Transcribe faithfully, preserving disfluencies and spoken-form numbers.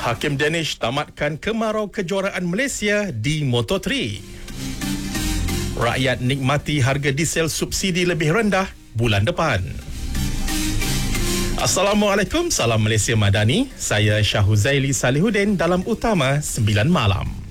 Hakim Danish tamatkan kemarau kejuaraan Malaysia di Moto tiga. Rakyat nikmati harga diesel subsidi lebih rendah bulan depan. Assalamualaikum, salam Malaysia Madani. Saya Syahuzaili Salihuddin dalam Utama sembilan Malam.